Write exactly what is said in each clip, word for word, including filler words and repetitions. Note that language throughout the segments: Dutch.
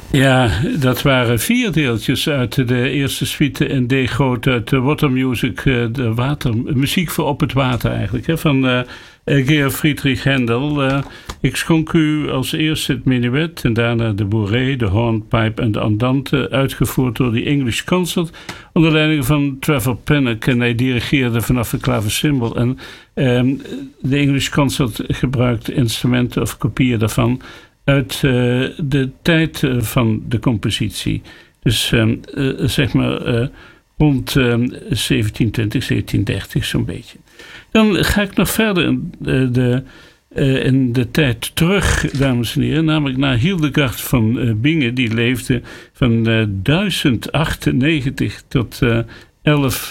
Ja, dat waren vier deeltjes uit de eerste suite in D groot uit de Water Music, de water, muziek voor op het water eigenlijk, hè, van uh, Georg Friedrich Händel. Uh, ik schonk u als eerste het menuet en daarna de bourrée, de hornpipe en de andante, uitgevoerd door de English Concert onder leiding van Trevor Pinnock, en hij dirigeerde vanaf de klaversymbol. En um, de English Concert gebruikte instrumenten of kopieën daarvan uit uh, de tijd uh, van de compositie. Dus uh, uh, zeg maar uh, rond uh, zeventien twintig, zeventien dertig zo'n beetje. Dan ga ik nog verder in de, de, uh, in de tijd terug, dames en heren. Namelijk naar Hildegard van uh, Bingen. Die leefde van uh, duizend achtennegentig tot uh, elf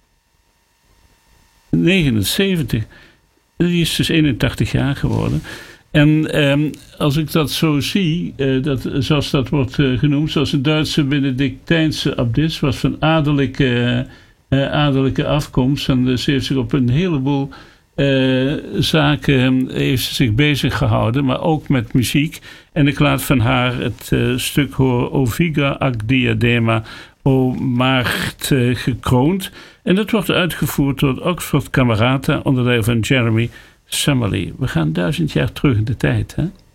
negenenzeventig. Die is dus eenentachtig jaar geworden. En um, als ik dat zo zie, uh, dat, zoals dat wordt uh, genoemd, zoals een Duitse Benedictijnse abdis, was van adellijke, uh, adellijke afkomst. En uh, ze heeft zich op een heleboel uh, zaken heeft ze zich bezig gehouden, maar ook met muziek. En ik laat van haar het uh, stuk horen, O Viga ac diadema, O Maagd uh, gekroond. En dat wordt uitgevoerd door het Oxford Camerata onder leiding van Jeremy Summerlee. We gaan duizend jaar terug in de tijd, hè?